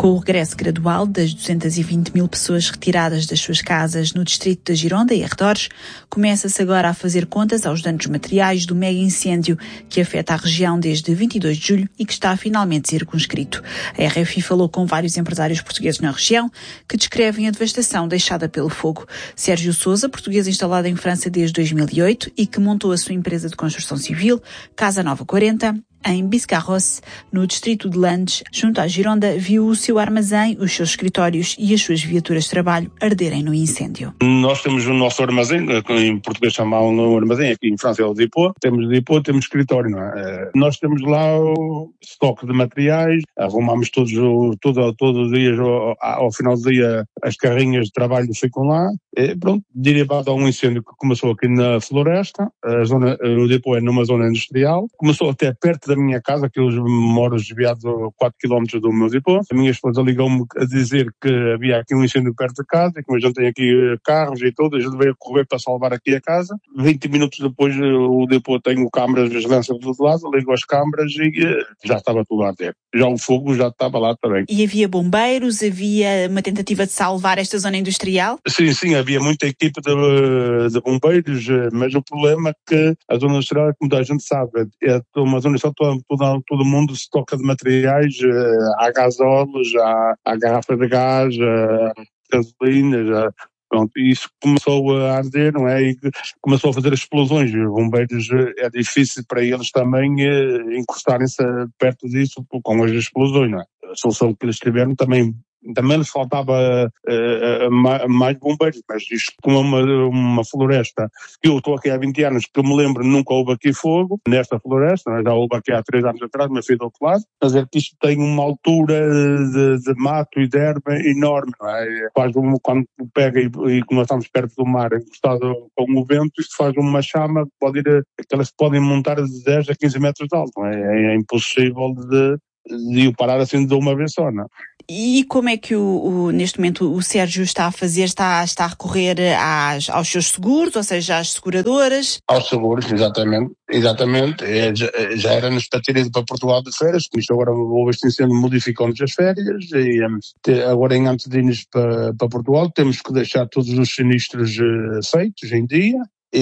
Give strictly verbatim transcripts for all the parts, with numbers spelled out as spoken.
Com o regresso gradual das duzentas e vinte mil pessoas retiradas das suas casas no distrito da Gironda e arredores, começa-se agora a fazer contas aos danos materiais do mega incêndio que afeta a região desde vinte e dois de julho e que está finalmente circunscrito. A R F I falou com vários empresários portugueses na região que descrevem a devastação deixada pelo fogo. Sérgio Sousa, português instalado em França desde dois mil e oito e que montou a sua empresa de construção civil, Casa Nova quarenta, em Biscarrosse, no distrito de Landes, junto à Gironda, viu o seu armazém, os seus escritórios e as suas viaturas de trabalho arderem no incêndio. Nós temos o nosso armazém, em português chamam o armazém, aqui em França é o depô. Temos depô, temos escritório, não é? Nós temos lá o estoque de materiais, arrumamos todos, todo, todo dia, ao, ao final do dia, as carrinhas de trabalho ficam lá. E pronto, derivado a um incêndio que começou aqui na floresta, a zona, o depô é numa zona industrial, começou até perto da minha casa, que eu moro desviado a quatro quilómetros do meu depô. A minha esposa ligou-me a dizer que havia aqui um incêndio perto de casa e como a gente tem aqui carros e tudo, a gente veio correr para salvar aqui a casa. vinte minutos depois o depô tem câmaras de vigilância do todo lado, ligo as câmaras e já estava tudo a arder. Já o fogo já estava lá também. E havia bombeiros? Havia uma tentativa de salvar esta zona industrial? Sim, sim, havia muita equipe de, de bombeiros, mas o problema é que a zona industrial, como a gente sabe, é uma zona industrial. Todo, todo mundo se toca de materiais, há gasóleos, há, há garrafa de gás, há gasolina, já, pronto, isso começou a arder, não é? E começou a fazer explosões. Os bombeiros, é difícil para eles também encostarem-se perto disso com as explosões, não é? A solução que eles tiveram também. Também lhes faltava uh, uh, mais bombeiros, mas isto como uma, uma floresta, eu estou aqui há vinte anos, que eu me lembro, nunca houve aqui fogo, nesta floresta, já houve aqui há três anos atrás, mas fui do outro lado, mas é que isto tem uma altura de, de mato e de erva enorme, não é? Faz um, quando pega e, e nós estamos perto do mar, encostado com o vento, isto faz uma chama, pode ir, que elas podem montar de dez a quinze metros de alto, não é? É impossível de, de o parar assim de uma vez só, não é? E como é que o, o, neste momento o Sérgio está a fazer? Está, está a recorrer às, aos seus seguros, ou seja, às seguradoras? Aos seguros, exatamente. Exatamente. É, já, já era nos para ter ido para Portugal de férias, como isto agora houve este incêndio, modificou-nos as férias, e um, agora em antes de irmos para, para Portugal temos que deixar todos os sinistros uh, feitos em dia.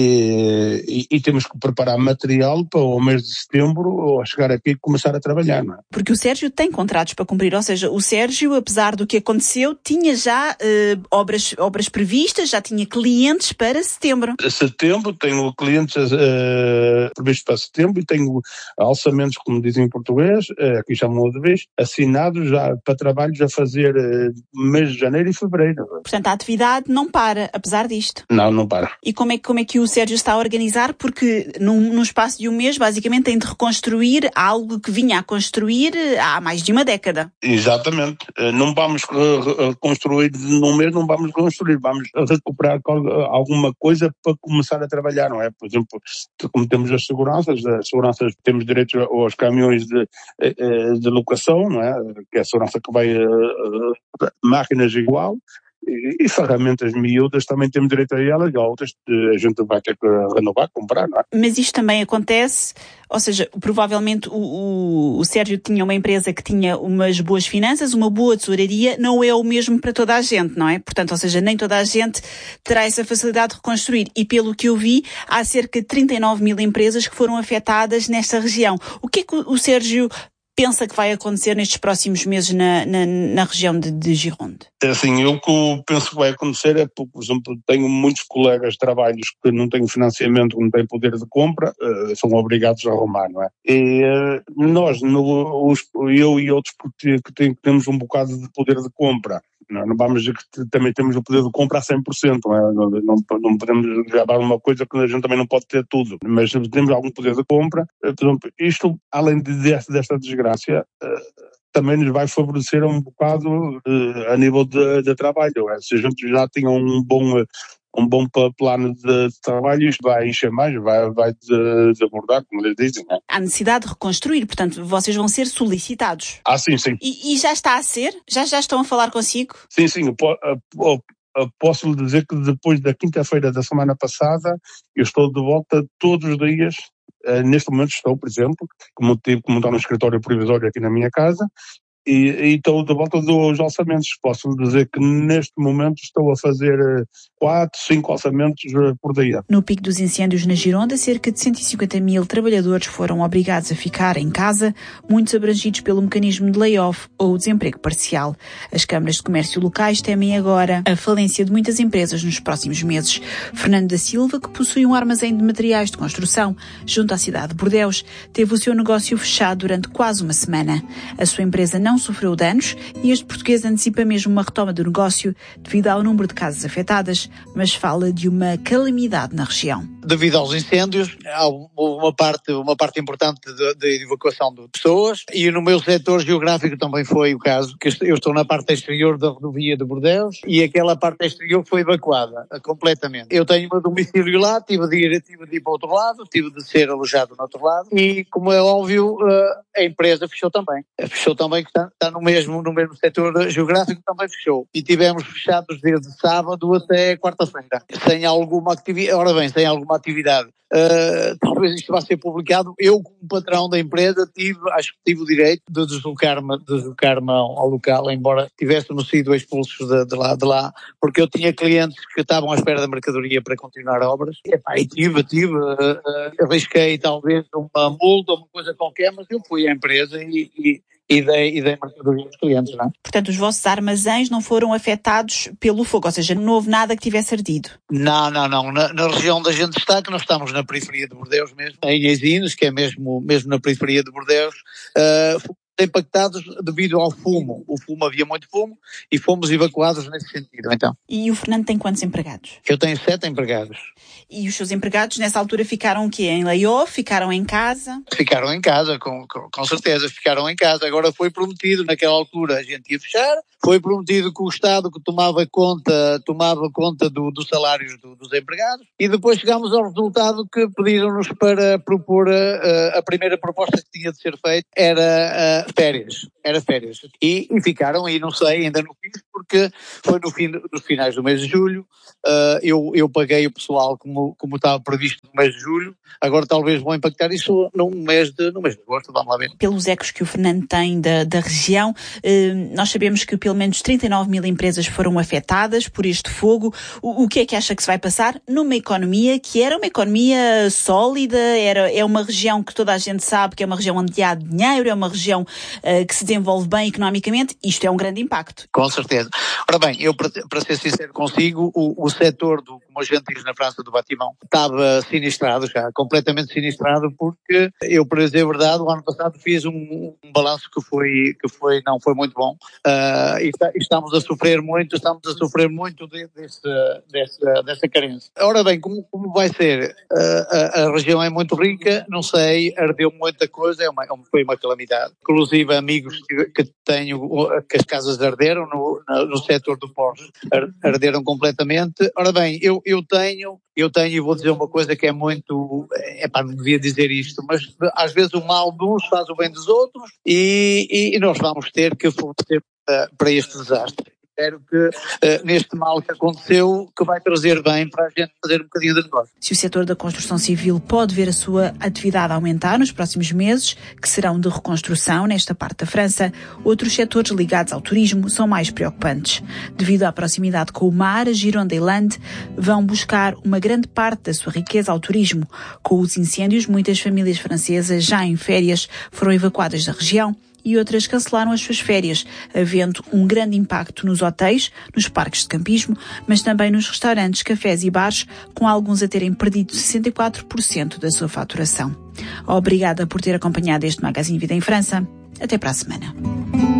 E, e, e temos que preparar material para o mês de setembro ou chegar aqui e começar a trabalhar, não é? Porque o Sérgio tem contratos para cumprir, ou seja, o Sérgio, apesar do que aconteceu, tinha já uh, obras, obras previstas, já tinha clientes para setembro. Setembro, tenho clientes uh, previstos para setembro e tenho alçamentos, como dizem em português, uh, aqui chamam de vez, assinados já para trabalhos a fazer uh, mês de janeiro e fevereiro. Portanto, a atividade não para, apesar disto. Não, não para. E como é, como é que o Sérgio está a organizar? Porque num, num espaço de um mês, basicamente, tem de reconstruir algo que vinha a construir há mais de uma década. Exatamente. Não vamos construir num mês, não vamos construir, vamos recuperar alguma coisa para começar a trabalhar, não é? Por exemplo, como temos as seguranças, as seguranças temos direito aos caminhões de, de locação, não é? Que é a segurança que vai máquinas igual. E, e ferramentas miúdas também temos direito a elas, e outras a gente vai ter que renovar, comprar, não é? Mas isto também acontece, ou seja, provavelmente o, o, o Sérgio tinha uma empresa que tinha umas boas finanças, uma boa tesouraria, não é o mesmo para toda a gente, não é? Portanto, ou seja, nem toda a gente terá essa facilidade de reconstruir. E pelo que eu vi, há cerca de trinta e nove mil empresas que foram afetadas nesta região. O que é que o, o Sérgio pensa que vai acontecer nestes próximos meses na, na, na região de, de Gironde? É assim, eu o que eu penso que vai acontecer é, por exemplo, tenho muitos colegas de trabalhos que não têm financiamento, não têm poder de compra, uh, são obrigados a arrumar, não é? E uh, nós, no, os, eu e outros que, tem, que temos um bocado de poder de compra, não, não vamos dizer que também temos o poder de compra a cem por cento, não é? Não, não, não podemos gravar uma coisa que a gente também não pode ter tudo, mas temos algum poder de compra. Uh, por exemplo, isto, além de, desta, desta desgraça, uh, também nos vai favorecer um bocado uh, a nível de, de trabalho. É? Se a gente já tinha um bom, um bom plano de, de trabalho, isto vai encher mais, vai, vai desabordar, como eles dizem. É? Há necessidade de reconstruir, portanto, vocês vão ser solicitados. Ah, sim, sim. E, e já está a ser? Já, já estão a falar consigo? Sim, sim. Eu, eu, eu posso lhe dizer que depois da quinta-feira da semana passada, eu estou de volta todos os dias. Uh, neste momento estou, por exemplo, como tive que montar um escritório provisório aqui na minha casa, e, e estou de volta dos orçamentos. Posso dizer que neste momento estou a fazer quatro, cinco orçamentos por dia. No pico dos incêndios na Gironda, cerca de cento e cinquenta mil trabalhadores foram obrigados a ficar em casa, muitos abrangidos pelo mecanismo de layoff ou desemprego parcial. As câmaras de comércio locais temem agora a falência de muitas empresas nos próximos meses. Fernando da Silva, que possui um armazém de materiais de construção junto à cidade de Bordeus, teve o seu negócio fechado durante quase uma semana. A sua empresa não sofreu danos e este português antecipa mesmo uma retoma do negócio devido ao número de casas afetadas, mas fala de uma calamidade na região. Devido aos incêndios, há uma parte, uma parte importante de, de evacuação de pessoas, e no meu setor geográfico também foi o caso, que eu estou na parte exterior da rodovia de Bordeus e aquela parte exterior foi evacuada completamente. Eu tenho o meu domicílio lá, tive de ir, tive de ir para o outro lado, tive de ser alojado no outro lado e, como é óbvio, a empresa fechou também. Fechou também, que está, está no mesmo, no mesmo setor geográfico, também fechou. E tivemos fechados desde sábado até quarta-feira, sem alguma atividade. Ora bem, sem alguma atividade. Uh, talvez isto vá ser publicado. Eu, como patrão da empresa, tive, acho que tive o direito de deslocar-me, de deslocar-me ao, ao local, embora tivéssemos sido expulsos de, de, lá, de lá, porque eu tinha clientes que estavam à espera da mercadoria para continuar obras. E, epá, e tive, tive, uh, uh, arrisquei talvez uma multa ou uma coisa qualquer, mas eu fui à empresa e, e E dei, e dei mercadoria aos clientes, não é? Portanto, os vossos armazéns não foram afetados pelo fogo, ou seja, não houve nada que tivesse ardido? Não, não, não. Na, na região onde a gente está, que nós estamos na periferia de Bordeus mesmo, em Ezinos, que é mesmo, mesmo na periferia de Bordeus, uh, fomos impactados devido ao fumo. O fumo, havia muito fumo e fomos evacuados nesse sentido, então. E o Fernando tem quantos empregados? Eu tenho sete empregados. E os seus empregados nessa altura ficaram o quê? Em layoff? Ficaram em casa? Ficaram em casa, com, com, com certeza, ficaram em casa. Agora foi prometido, naquela altura a gente ia fechar, foi prometido que o Estado que tomava conta, tomava conta do, dos salários do, dos empregados, e depois chegámos ao resultado que pediram-nos para propor a, a primeira proposta que tinha de ser feita, era uh, férias, era férias. E, e ficaram, e não sei, ainda não fiz, porque foi no fim, nos finais do mês de julho, uh, eu, eu paguei o pessoal como, como estava previsto no mês de julho, agora talvez vão impactar isso no mês de, no mês de agosto, vamos lá ver. Pelos ecos que o Fernando tem da, da região, eh, nós sabemos que pelo menos trinta e nove mil empresas foram afetadas por este fogo. O, o que é que acha que se vai passar numa economia que era uma economia sólida, era, é uma região que toda a gente sabe que é uma região onde há dinheiro, é uma região uh, que se desenvolve bem economicamente? Isto é um grande impacto. Com certeza. Ora bem, eu para, para ser sincero consigo, o, o setor do, como a gente diz na França, do batimão, estava sinistrado já, completamente sinistrado, porque eu, para dizer a verdade, o ano passado fiz um, um balanço que foi, que foi, não foi muito bom, uh, e, está, e estamos a sofrer muito, estamos a sofrer muito de, desse, dessa, dessa carência. Ora bem, como, como vai ser? Uh, a, a região é muito rica, não sei, ardeu muita coisa, é uma, foi uma calamidade. Inclusive amigos que, que tenho, que as casas arderam no, no, no setor do Porsche, arderam completamente. Ora bem, eu, eu tenho, eu tenho, e vou dizer uma coisa que é muito, é pá, não devia dizer isto, mas às vezes o mal de uns faz o bem dos outros, e, e, e nós vamos ter que fornecer para, para este desastre. Espero que uh, neste mal que aconteceu, que vai trazer bem para a gente fazer um bocadinho de negócio. Se o setor da construção civil pode ver a sua atividade aumentar nos próximos meses, que serão de reconstrução nesta parte da França, outros setores ligados ao turismo são mais preocupantes. Devido à proximidade com o mar, a Gironda e Landes vão buscar uma grande parte da sua riqueza ao turismo. Com os incêndios, muitas famílias francesas já em férias foram evacuadas da região e outras cancelaram as suas férias, havendo um grande impacto nos hotéis, nos parques de campismo, mas também nos restaurantes, cafés e bares, com alguns a terem perdido sessenta e quatro por cento da sua faturação. Obrigada por ter acompanhado este Magazine Vida em França. Até para a semana.